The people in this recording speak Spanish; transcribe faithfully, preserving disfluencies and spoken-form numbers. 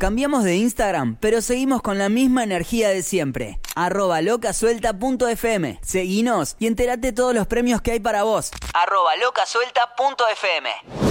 Cambiamos de Instagram, pero seguimos con la misma energía de siempre. Arroba locasuelta punto f m. Seguinos y entérate todos los premios que hay para vos. Arroba locasuelta punto f m.